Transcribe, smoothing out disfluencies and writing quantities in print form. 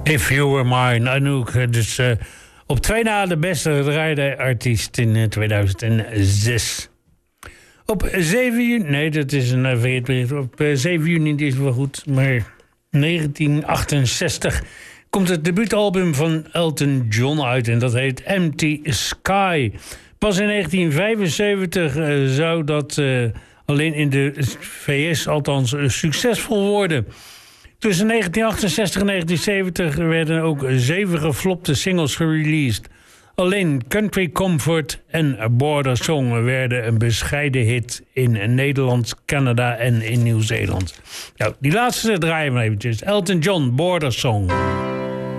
If You Were Mine, Anouk. Dus op 2 na de beste gedraaide artiest in 2006. Op 7 juni... Nee, dat is een verkeerd bericht. Op 7 juni, die is wel goed, maar 1968... komt het debuutalbum van Elton John uit en dat heet Empty Sky. Pas in 1975 zou dat alleen in de VS althans succesvol worden. Tussen 1968 en 1970 werden ook 7 geflopte singles gereleased. Alleen Country Comfort en Border Song werden een bescheiden hit in Nederland, Canada en in Nieuw-Zeeland. Nou, die laatste draaien we eventjes. Elton John, Border Song.